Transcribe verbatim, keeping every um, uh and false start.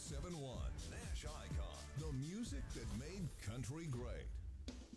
seven one Nash Icon. The music that made country great.